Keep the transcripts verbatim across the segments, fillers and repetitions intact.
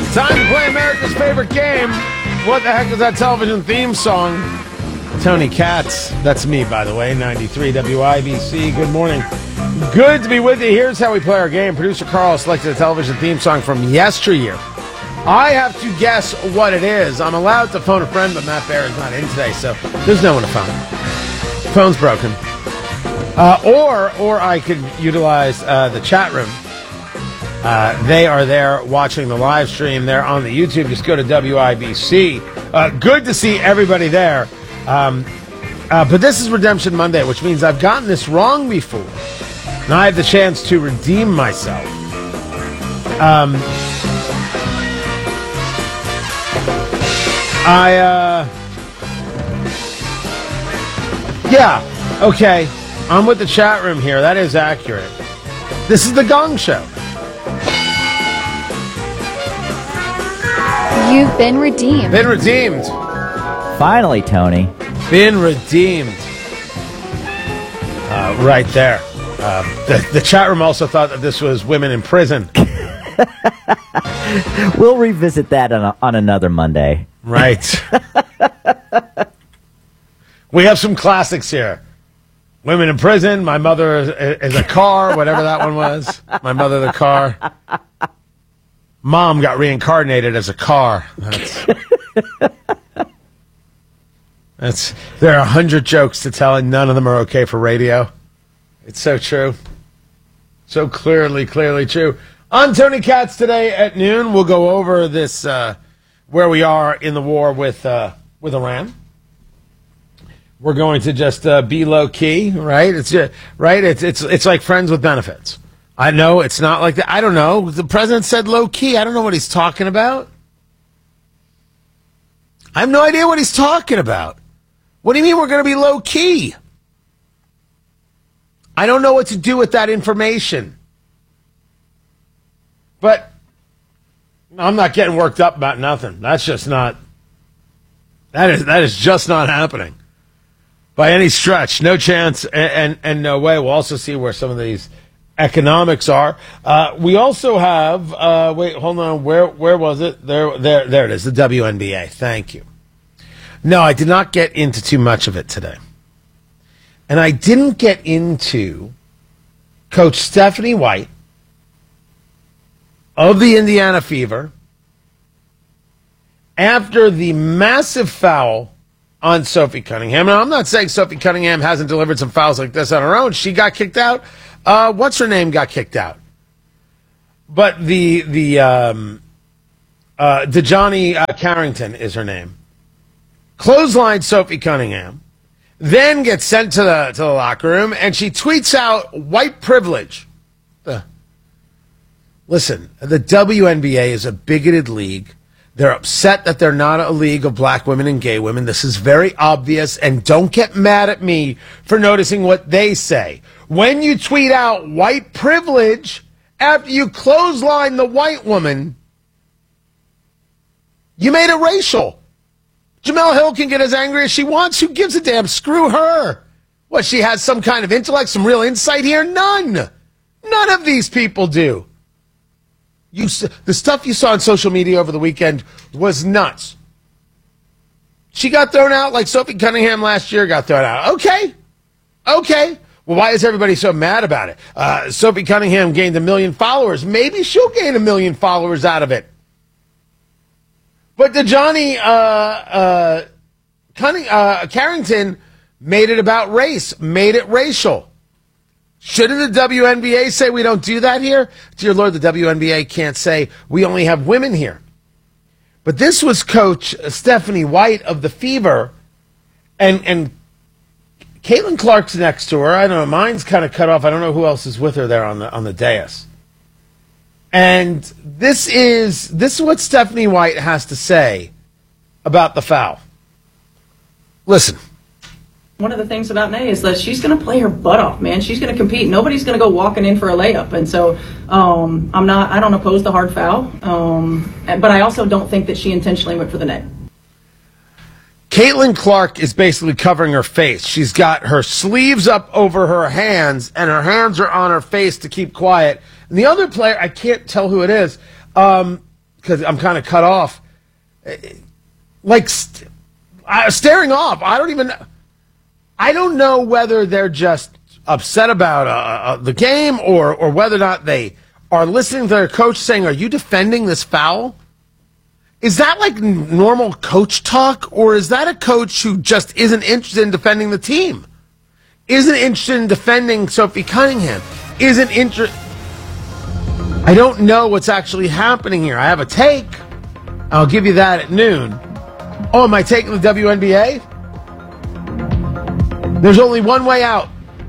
Time to play America's favorite game. What the heck is that television theme song? Tony Katz. That's me, by the way. ninety-three W I B C. Good morning. Good to be with you. Here's how we play our game. Producer Carl selected a television theme song from yesteryear. I have to guess what it is. I'm allowed to phone a friend, but Matt Bear is not in today, so there's no one to phone. Phone's broken. Uh, or, or I could utilize uh, the chat room. Uh, they are there watching the live stream. They're on the YouTube. Just go to W I B C. Uh, good to see everybody there. Um, uh, but this is Redemption Monday, which means I've gotten this wrong before. And I have the chance to redeem myself. Um, I, uh... Yeah, okay. I'm with the chat room here. That is accurate. This is The Gong Show. You've been redeemed. Been redeemed. Finally, Tony. Been redeemed. Uh, right there. Uh, the, the chat room also thought that this was women in prison. We'll revisit that on, a, on another Monday. Right. We have some classics here. Women in prison, My Mother is, is a Car, whatever that one was. My Mother the Car. Mom got reincarnated as a car. That's, that's there are a hundred jokes to tell, and none of them are okay for radio. It's so true. So clearly, clearly true. On Tony Katz today at noon, we'll go over this, uh, where we are in the war with uh, with Iran. We're going to just uh, be low key, right? It's just, right. It's it's it's like friends with benefits. I know it's not like that. I don't know. The president said low key. I don't know what he's talking about. I have no idea what he's talking about. What do you mean we're going to be low key? I don't know what to do with that information. But I'm not getting worked up about nothing. That's just not. That is that is just not happening by any stretch. No chance and and, and no way. We'll also see where some of these economics are. Uh, we also have. Uh, wait, hold on. Where where was it? There there there it is. The W N B A. Thank you. No, I did not get into too much of it today, and I didn't get into Coach Stephanie White of the Indiana Fever after the massive foul on Sophie Cunningham. Now, I'm not saying Sophie Cunningham hasn't delivered some fouls like this on her own. She got kicked out. Uh, what's her name got kicked out? But the the um, uh, Dejani uh, Carrington is her name. Clothesline Sophie Cunningham, then gets sent to the to the locker room, and she tweets out white privilege. Uh, listen, the W N B A is a bigoted league. They're upset that they're not a league of black women and gay women. This is very obvious, and don't get mad at me for noticing what they say. When you tweet out white privilege after you clothesline the white woman, you made it racial. Jemele Hill can get as angry as she wants. Who gives a damn? Screw her. What, she has some kind of intellect, some real insight here? None. None of these people do. You, the stuff you saw on social media over the weekend was nuts. She got thrown out like Sophie Cunningham last year got thrown out. Okay. Okay. Well, why is everybody so mad about it? Uh, Sophie Cunningham gained a million followers. Maybe she'll gain a million followers out of it. But Dejani uh, uh, Cunning, uh, Carrington made it about race, made it racial. Shouldn't the W N B A say we don't do that here? Dear Lord, the W N B A can't say we only have women here. But this was Coach Stephanie White of the Fever, and and Caitlin Clark's next to her. I don't know. Mine's kind of cut off. I don't know who else is with her there on the on the dais. And this is this is what Stephanie White has to say about the foul. Listen. One of the things about Nay is that she's going to play her butt off, man. She's going to compete. Nobody's going to go walking in for a layup. And so um, I'm not, I don't oppose the hard foul. Um, but I also don't think that she intentionally went for the net. Caitlin Clark is basically covering her face. She's got her sleeves up over her hands, and her hands are on her face to keep quiet. And the other player, I can't tell who it is, um, because I'm kind of cut off, like st- uh, staring off. I don't even, I don't know whether they're just upset about uh, uh, the game or, or whether or not they are listening to their coach saying, are you defending this foul? Is that like normal coach talk, or is that a coach who just isn't interested in defending the team? Isn't interested in defending Sophie Cunningham? Isn't interested... I don't know what's actually happening here. I have a take. I'll give you that at noon. Oh, am I taking the W N B A? There's only one way out.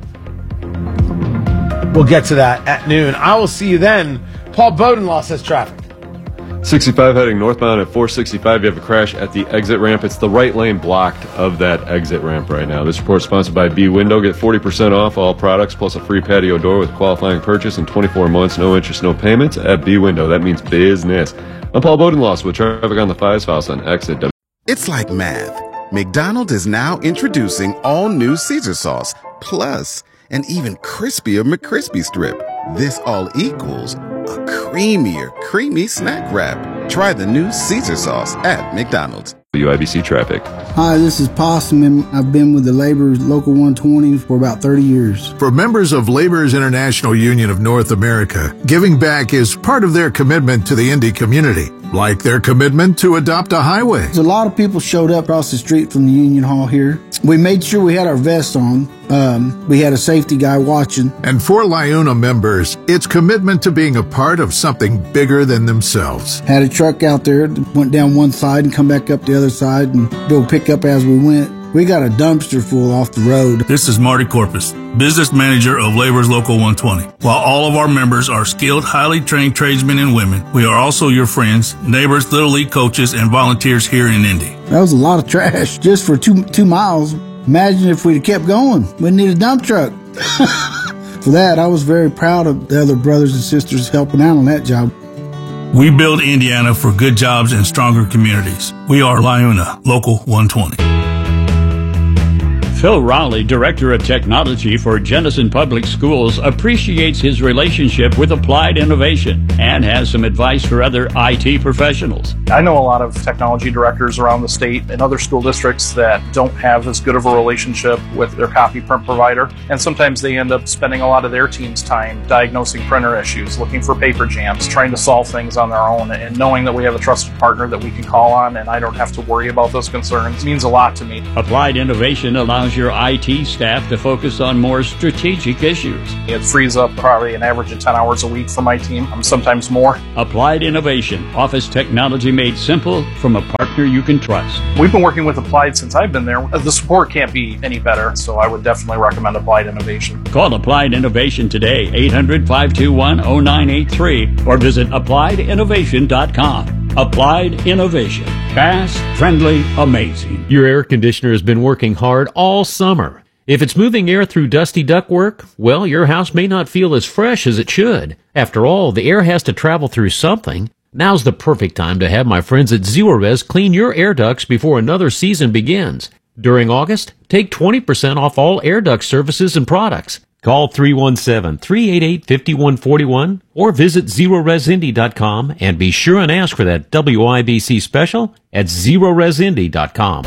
We'll get to that at noon. I will see you then. Paul Bowden lost his traffic. sixty-five heading northbound at four sixty-five. You have a crash at the exit ramp. It's the right lane blocked of that exit ramp right now. This report is sponsored by B Window. Get forty percent off all products plus a free patio door with qualifying purchase in twenty-four months. No interest, no payments at B Window. That means business. I'm Paul Bodenloss with traffic on the Fives House on exit. It's like math. McDonald's is now introducing all new Caesar sauce, plus an even crispier McCrispy strip. This all equals a creamier, creamy snack wrap. Try the new Caesar sauce at McDonald's. W I B C traffic. Hi, this is Possum, and I've been with the Laborers Local one twenty for about thirty years. For members of Laborers International Union of North America, giving back is part of their commitment to the Indy community, like their commitment to adopt a highway. A lot of people showed up across the street from the Union Hall here. We made sure we had our vests on. Um, we had a safety guy watching. And for LIUNA members, it's commitment to being a part of something bigger than themselves. Had a truck out there that went down one side and come back up the other side and go pick up as we went. We got a dumpster full off the road. This is Marty Corpus, business manager of Laborers Local one twenty. While all of our members are skilled, highly trained tradesmen and women, we are also your friends, neighbors, Little League coaches, and volunteers here in Indy. That was a lot of trash just for two two miles. Imagine if we'd have kept going. We'd need a dump truck. For that, I was very proud of the other brothers and sisters helping out on that job. We build Indiana for good jobs and stronger communities. We are LIUNA Local one twenty. Phil Rowley, Director of Technology for Jenison Public Schools, appreciates his relationship with Applied Innovation and has some advice for other I T professionals. I know a lot of technology directors around the state and other school districts that don't have as good of a relationship with their copy print provider, and sometimes they end up spending a lot of their team's time diagnosing printer issues, looking for paper jams, trying to solve things on their own, and knowing that we have a trusted partner that we can call on and I don't have to worry about those concerns means a lot to me. Applied Innovation allows your I T staff to focus on more strategic issues. It frees up probably an average of ten hours a week for my team, sometimes more. Applied Innovation, office technology made simple from a partner you can trust. We've been working with Applied since I've been there. The support can't be any better, so I would definitely recommend Applied Innovation. Call Applied Innovation today, eight hundred, five two one, zero nine eight three, or visit applied innovation dot com. Applied Innovation. Fast, friendly, amazing. Your air conditioner has been working hard all summer. If it's moving air through dusty ductwork, well, your house may not feel as fresh as it should. After all, the air has to travel through something. Now's the perfect time to have my friends at Zerorez clean your air ducts before another season begins. During August, take twenty percent off all air duct services and products. Call three one seven, three eight eight, five one four one or visit zerorez indy dot com and be sure and ask for that W I B C special at zerorez indy dot com.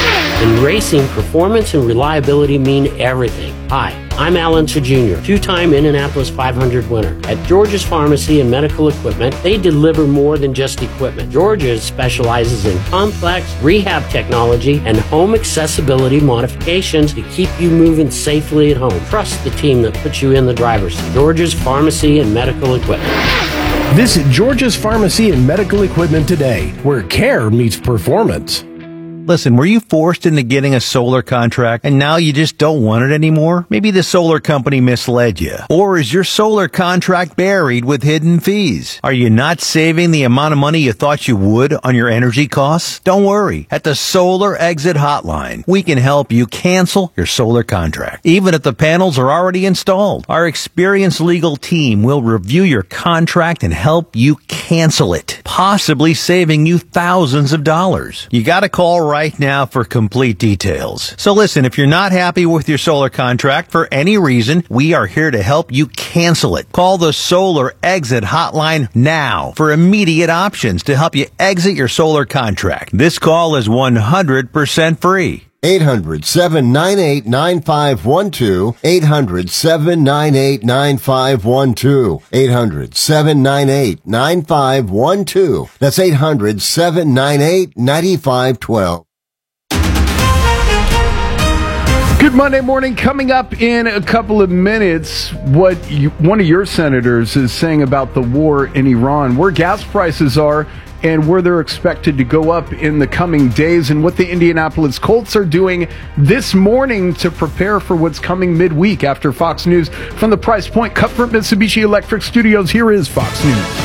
In racing, performance and reliability mean everything. Hi, I'm Al Unser Junior, two-time Indianapolis five hundred winner. At George's Pharmacy and Medical Equipment, they deliver more than just equipment. George's specializes in complex rehab technology and home accessibility modifications to keep you moving safely at home. Trust the team that puts you in the driver's seat. George's Pharmacy and Medical Equipment. Visit George's Pharmacy and Medical Equipment today, where care meets performance. Listen, were you forced into getting a solar contract and now you just don't want it anymore? Maybe the solar company misled you. Or is your solar contract buried with hidden fees? Are you not saving the amount of money you thought you would on your energy costs? Don't worry. At the Solar Exit Hotline, we can help you cancel your solar contract, even if the panels are already installed. Our experienced legal team will review your contract and help you cancel it, possibly saving you thousands of dollars. You gotta call right now for complete details. So listen, if you're not happy with your solar contract for any reason, we are here to help you cancel it. Call the Solar Exit Hotline now for immediate options to help you exit your solar contract. This call is one hundred percent free. eight hundred, seven nine eight, nine five one two. eight hundred, seven nine eight, nine five one two. eight hundred, seven nine eight, nine five one two. That's eight hundred, seven nine eight, nine five one two. Good Monday morning. Coming up in a couple of minutes, what you, one of your senators is saying about the war in Iran, where gas prices are, and where they're expected to go up in the coming days, and what the Indianapolis Colts are doing this morning to prepare for what's coming midweek. After Fox News from the Price Point Cuthbert Mitsubishi Electric Studios, here is Fox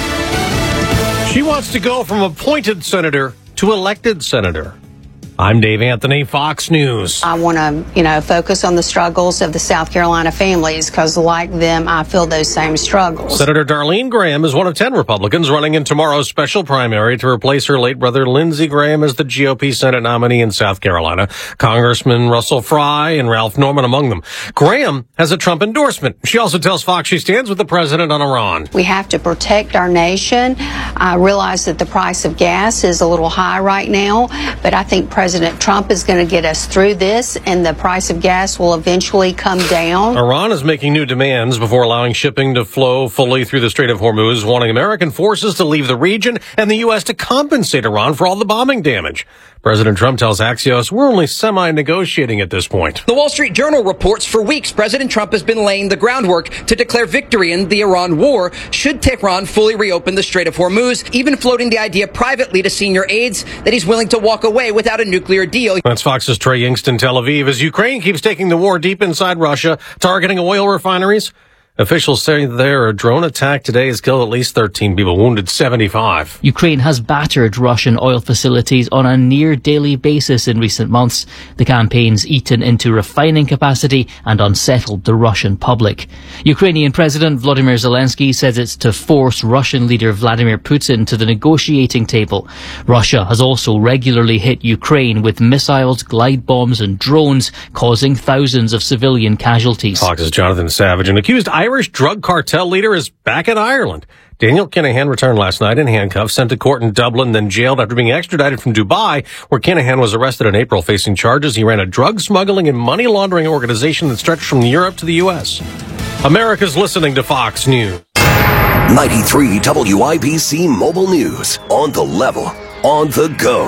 News. She wants to go from appointed senator to elected senator. I'm Dave Anthony, Fox News. I want to, you know, focus on the struggles of the South Carolina families because, like them, I feel those same struggles. Senator Darlene Graham is one of ten Republicans running in tomorrow's special primary to replace her late brother Lindsey Graham as the G O P Senate nominee in South Carolina. Congressman Russell Fry and Ralph Norman among them. Graham has a Trump endorsement. She also tells Fox she stands with the president on Iran. We have to protect our nation. I realize that the price of gas is a little high right now, but I think President President Trump is going to get us through this, and the price of gas will eventually come down. Iran is making new demands before allowing shipping to flow fully through the Strait of Hormuz, wanting American forces to leave the region and the U S to compensate Iran for all the bombing damage. President Trump tells Axios, we're only semi-negotiating at this point. The Wall Street Journal reports for weeks President Trump has been laying the groundwork to declare victory in the Iran war should Tehran fully reopen the Strait of Hormuz, even floating the idea privately to senior aides that he's willing to walk away without a nuclear deal. That's Fox's Trey Yingst in Tel Aviv. As Ukraine keeps taking the war deep inside Russia, targeting oil refineries, officials say there a drone attack today has killed at least thirteen people, wounded seventy-five. Ukraine has battered Russian oil facilities on a near daily basis in recent months. The campaign's eaten into refining capacity and unsettled the Russian public. Ukrainian President Volodymyr Zelensky says it's to force Russian leader Vladimir Putin to the negotiating table. Russia has also regularly hit Ukraine with missiles, glide bombs and drones, causing thousands of civilian casualties. Fox's Jonathan Savage, an accused Irish drug cartel leader, is back in Ireland. Daniel Kinahan returned last night in handcuffs, sent to court in Dublin, then jailed after being extradited from Dubai, where Kinahan was arrested in April facing charges. He ran a drug smuggling and money laundering organization that stretched from Europe to the U S. America's listening to Fox News. ninety-three W I B C Mobile News. On the level, on the go.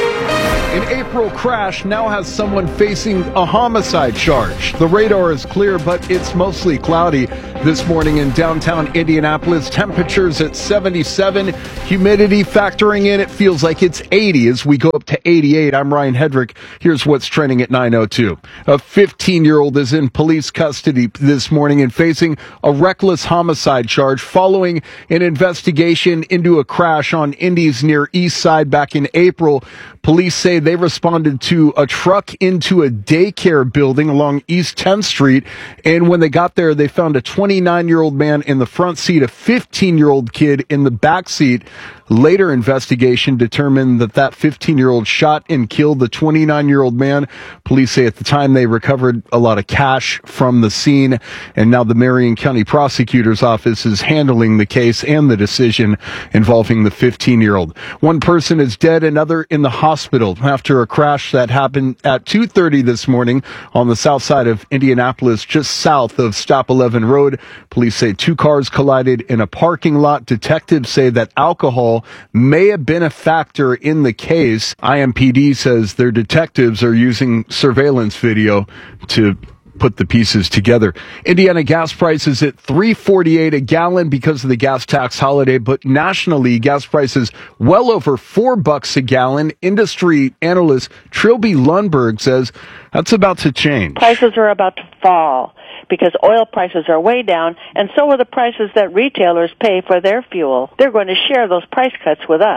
An April crash now has someone facing a homicide charge. The radar is clear, but it's mostly cloudy this morning in downtown Indianapolis. Temperatures at seventy-seven, humidity factoring in, it feels like it's eighty as we go up to eighty-eight. I'm Ryan Hedrick. Here's what's trending at nine oh two. A fifteen-year-old is in police custody this morning and facing a reckless homicide charge following an investigation into a crash on Indy's near East Side back in April. Police say they responded to a truck into a daycare building along East tenth Street, and when they got there, they found a twenty-nine-year-old man in the front seat, a fifteen-year-old kid in the back seat. Later investigation determined that that fifteen-year-old shot and killed the twenty-nine-year-old man. Police say at the time they recovered a lot of cash from the scene, and now the Marion County Prosecutor's Office is handling the case and the decision involving the fifteen-year-old. One person is dead, another in the hospital after a crash that happened at two thirty this morning on the south side of Indianapolis, just south of Stop eleven Road. Police say two cars collided in a parking lot. Detectives say that alcohol may have been a factor in the case. I M P D says their detectives are using surveillance video to put the pieces together. Indiana gas prices at three forty-eight a gallon because of the gas tax holiday, but nationally gas prices well over four bucks a gallon. Industry analyst Trilby Lundberg says that's about to change. Prices are about to fall because oil prices are way down, and so are the prices that retailers pay for their fuel. They're going to share those price cuts with us.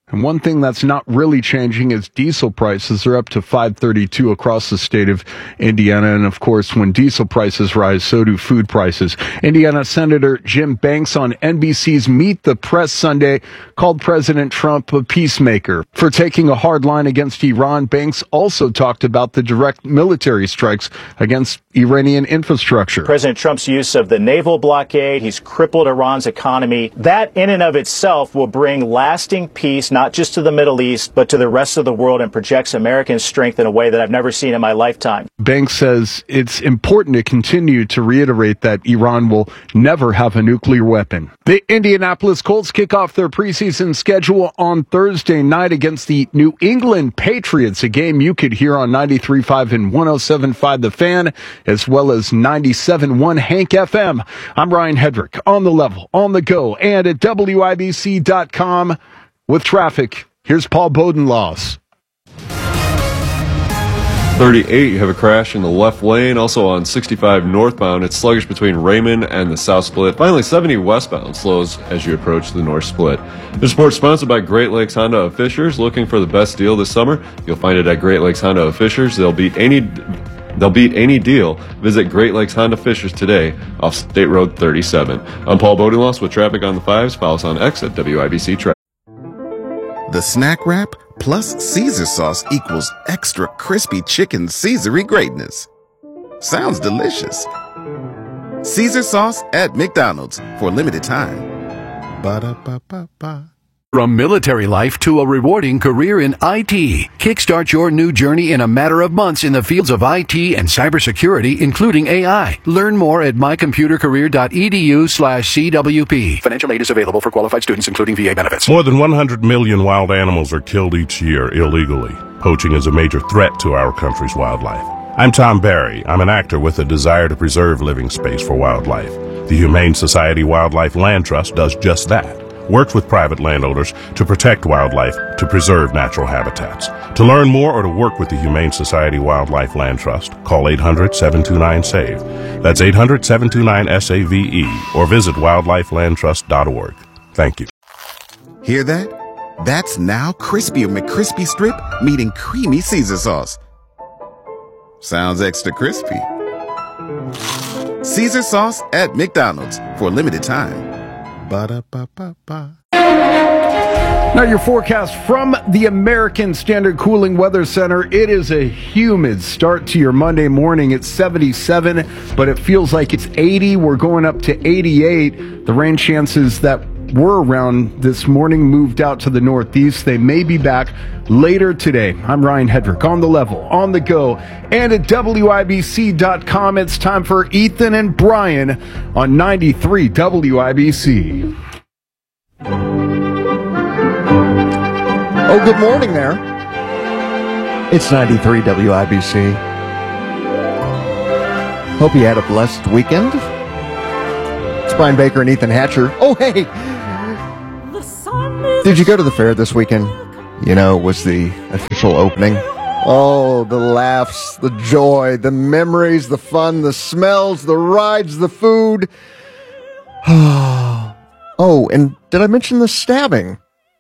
And one thing that's not really changing is diesel prices are up to five thirty-two across the state of Indiana. And of course, when diesel prices rise, so do food prices. Indiana Senator Jim Banks on N B C's Meet the Press Sunday called President Trump a peacemaker for taking a hard line against Iran. Banks also talked about the direct military strikes against Iranian infrastructure. President Trump's use of the naval blockade, he's crippled Iran's economy. That in and of itself will bring lasting peace, not not just to the Middle East, but to the rest of the world, and projects American strength in a way that I've never seen in my lifetime. Banks says it's important to continue to reiterate that Iran will never have a nuclear weapon. The Indianapolis Colts kick off their preseason schedule on Thursday night against the New England Patriots, a game you could hear on ninety-three point five and one oh seven point five The Fan, as well as ninety-seven point one Hank F M. I'm Ryan Hedrick, on the level, on the go, and at W I B C dot com. With traffic, here's Paul Bodenloss. thirty-eight, you have a crash in the left lane. Also on sixty-five northbound, it's sluggish between Raymond and the south split. Finally, seventy westbound slows as you approach the north split. This report sponsored by Great Lakes Honda of Fishers. Looking for the best deal this summer? You'll find it at Great Lakes Honda of Fishers. They'll beat any... They'll beat any deal. Visit Great Lakes Honda Fishers today off State Road thirty-seven. I'm Paul Bodenloss with traffic on the fives. Follow us on X at W I B C Traffic. The snack wrap plus Caesar sauce equals extra crispy chicken Caesary greatness. Sounds delicious. Caesar sauce at McDonald's for a limited time. Ba-da-ba-ba-ba. From military life to a rewarding career in I T. Kickstart your new journey in a matter of months in the fields of I T and cybersecurity, including A I. Learn more at mycomputercareer.edu slash CWP. Financial aid is available for qualified students, including V A benefits. More than one hundred million wild animals are killed each year illegally. Poaching is a major threat to our country's wildlife. I'm Tom Barry. I'm an actor with a desire to preserve living space for wildlife. The Humane Society Wildlife Land Trust does just that. Works with private landowners to protect wildlife, to preserve natural habitats. To learn more or to work with the Humane Society Wildlife Land Trust, call eight hundred, seven two nine, SAVE. That's eight hundred, seven two nine, S A V E, or visit wildlife land trust dot org. Thank you. Hear that? That's now Crispy McCrispy Strip meeting creamy Caesar sauce. Sounds extra crispy. Caesar sauce at McDonald's for a limited time. Ba-da-ba-ba-ba. Now your forecast from the American Standard Cooling Weather Center. It is a humid start to your Monday morning. It's seventy-seven, but it feels like it's eighty. We're going up to eighty-eight. The rain chances that were around this morning moved out to the northeast. They may be back later today. I'm Ryan Hedrick, on the level, on the go, and at W I B C dot com. It's time for Ethan and Brian on ninety-three W I B C. Oh, good morning there. It's ninety-three W I B C. Hope you had a blessed weekend. It's Brian Baker and Ethan Hatcher. Oh, hey! Did you go to the fair this weekend? You know, it was the official opening. Oh, the laughs, the joy, the memories, the fun, the smells, the rides, the food. Oh, and did I mention the stabbing?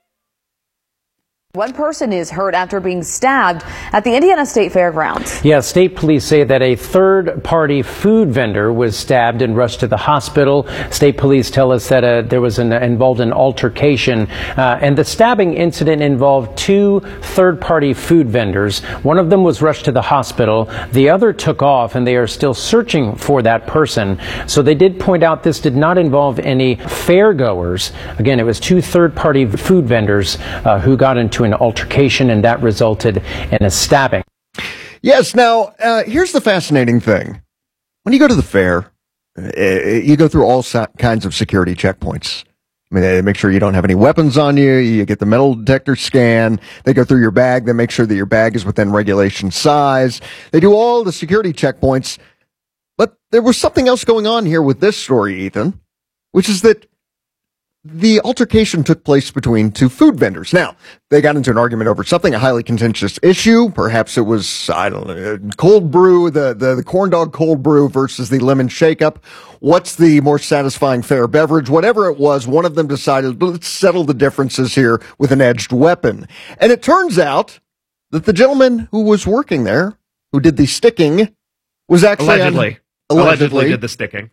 One person is hurt after being stabbed at the Indiana State Fairgrounds. Yeah, state police say that a third-party food vendor was stabbed and rushed to the hospital. State police tell us that uh, there was an, involved an altercation, uh, and the stabbing incident involved two third-party food vendors. One of them was rushed to the hospital. The other took off, and they are still searching for that person. So they did point out this did not involve any fairgoers. Again, it was two third-party food vendors uh, who got into an altercation, and that resulted in a stabbing. Yes, now, uh, here's the fascinating thing. When you go to the fair, uh, you go through all sa- kinds of security checkpoints. I mean, they make sure you don't have any weapons on you. You get the metal detector scan. They go through your bag. They make sure that your bag is within regulation size. They do all the security checkpoints. But there was something else going on here with this story, Ethan, which is that the altercation took place between two food vendors. Now, they got into an argument over something, a highly contentious issue. Perhaps it was, I don't know, cold brew, the, the, the corn dog cold brew versus the lemon shake-up. What's the more satisfying fair beverage? Whatever it was, one of them decided, let's settle the differences here with an edged weapon. And it turns out that the gentleman who was working there, who did the sticking, was actually allegedly. On, allegedly, allegedly did the sticking.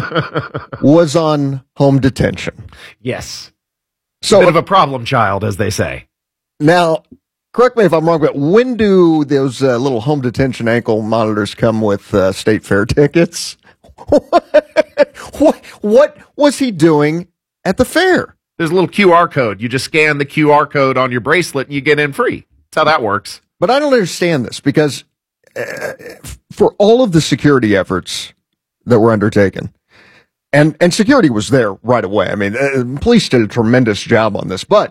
was on home detention. Yes. So, a bit of a problem child, as they say. Now, correct me if I'm wrong, but when do those uh, little home detention ankle monitors come with uh, state fair tickets? what, what was he doing at the fair? There's a little Q R code. You just scan the Q R code on your bracelet and you get in free. That's how that works. But I don't understand this because uh, for all of the security efforts that were undertaken, and, and security was there right away. I mean, uh, police did a tremendous job on this, but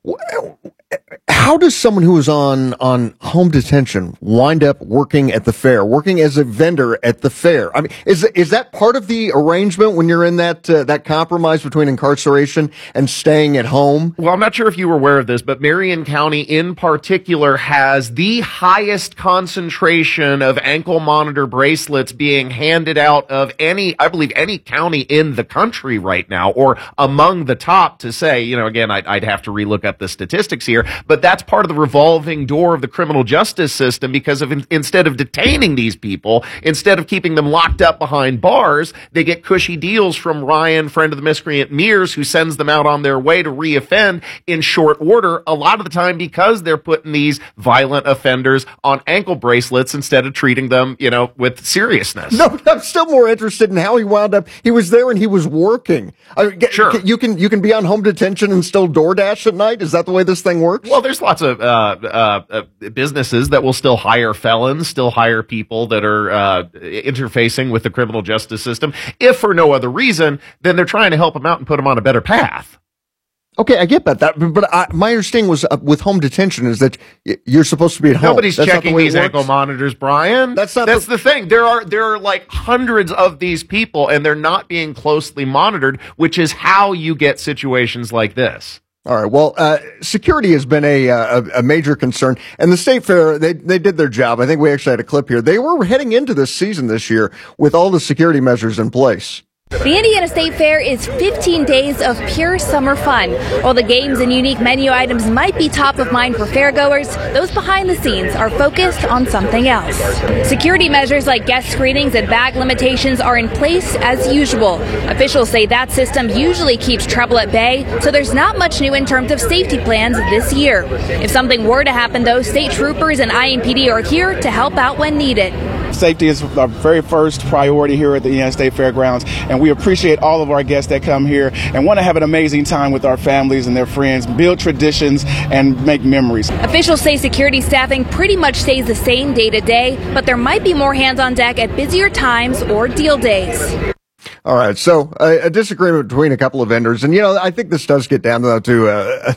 w- how does someone who is on, on home detention wind up working at the fair, working as a vendor at the fair? I mean, is, is that part of the arrangement when you're in that, uh, that compromise between incarceration and staying at home? Well, I'm not sure if you were aware of this, but Marion County in particular has the highest concentration of ankle monitor bracelets being handed out of any, I believe, any county in the country right now, or among the top to say, you know, again, I'd, I'd have to relook up the statistics here, but that's part of the revolving door of the criminal justice system because of in, instead of detaining these people, instead of keeping them locked up behind bars, they get cushy deals from Ryan, friend of the miscreant Mears, who sends them out on their way to reoffend in short order, a lot of the time because they're putting these violent offenders on ankle bracelets instead of treating them, you know, with seriousness. No, I'm still more interested in how he wound up. He was there and he was working. I mean, sure. You can, you can be on home detention and still DoorDash at night? Is that the way this thing works? Well, there's lots of uh, uh, uh, businesses that will still hire felons, still hire people that are uh, interfacing with the criminal justice system. If for no other reason, then they're trying to help them out and put them on a better path. Okay, I get that. that but I, my understanding was uh, with home detention is that y- you're supposed to be at home. Nobody's That's checking not the these ankle monitors, Brian. That's not. That's the, the thing. There are there are like hundreds of these people, and they're not being closely monitored, which is how you get situations like this. All right. Well, uh, security has been a, a a major concern, and the state fair they they did their job. I think we actually had a clip here. They were heading into this season this year with all the security measures in place. The Indiana State Fair is fifteen days of pure summer fun. While the games and unique menu items might be top of mind for fairgoers, those behind the scenes are focused on something else. Security measures like guest screenings and bag limitations are in place as usual. Officials say that system usually keeps trouble at bay, so there's not much new in terms of safety plans this year. If something were to happen, though, state troopers and I M P D are here to help out when needed. Safety is our very first priority here at the Indiana State Fairgrounds, and we appreciate all of our guests that come here and want to have an amazing time with our families and their friends, build traditions, and make memories. Officials say security staffing pretty much stays the same day to day, but there might be more hands on deck at busier times or deal days. All right, so uh, a disagreement between a couple of vendors, and you know, I think this does get down though to uh,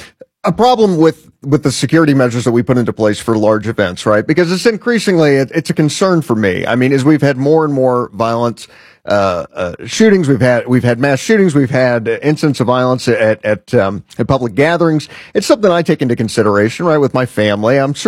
a problem with with the security measures that we put into place for large events, right? Because it's increasingly it, it's a concern for me. I mean, as we've had more and more violence, uh, uh shootings, we've had we've had mass shootings, we've had incidents of violence at at um, at public gatherings. It's something I take into consideration, right, with my family. I'm